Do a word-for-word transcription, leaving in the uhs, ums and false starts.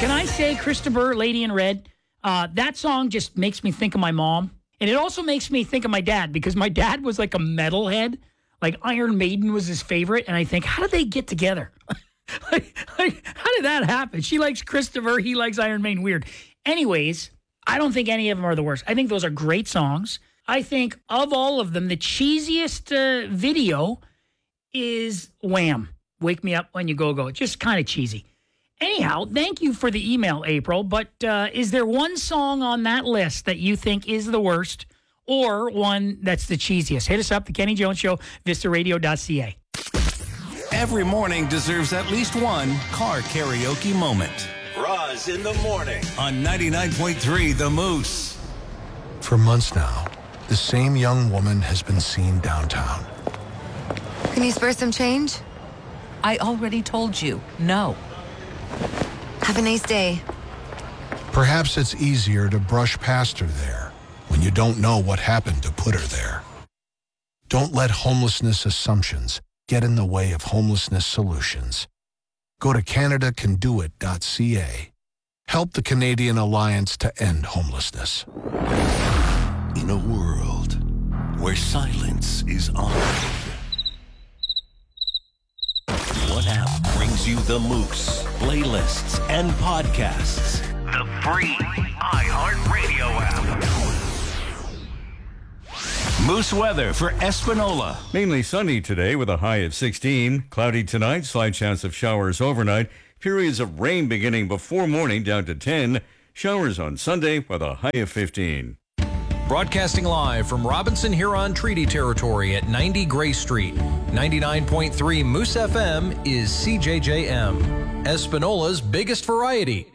Can I say, Christopher, Lady in Red, uh, that song just makes me think of my mom. And it also makes me think of my dad, because my dad was like a metalhead. Like Iron Maiden was his favorite. And I think, how did they get together? like, like, how did that happen? She likes Christopher. He likes Iron Maiden. Weird. Anyways, I don't think any of them are the worst. I think those are great songs. I think of all of them, the cheesiest uh, video is Wham! Wake Me Up When You Go Go. Just kind of cheesy. Anyhow, thank you for the email, April. But uh, is there one song on that list that you think is the worst, or one that's the cheesiest? Hit us up, The Kenny Jones Show, vista radio dot c a. Every morning deserves at least one car karaoke moment. Roz in the morning On ninety-nine point three The Moose. For months now, the same young woman has been seen downtown. Can you spare some change? I already told you, no. Have a nice day. Perhaps it's easier to brush past her there when you don't know what happened to put her there. Don't let homelessness assumptions get in the way of homelessness solutions. Go to canada can do it dot c a. Help the Canadian Alliance to End Homelessness. in a world where silence is honored. What app brings you the Moose, playlists, and podcasts? The free iHeartRadio app. Moose weather for Espanola. Mainly sunny today with a high of sixteen. Cloudy tonight, slight chance of showers overnight. Periods of rain beginning before morning down to ten. Showers on Sunday with a high of fifteen. Broadcasting live from Robinson Huron Treaty Territory at ninety Gray Street. ninety-nine point three Moose F M is C J J M, Espanola's biggest variety.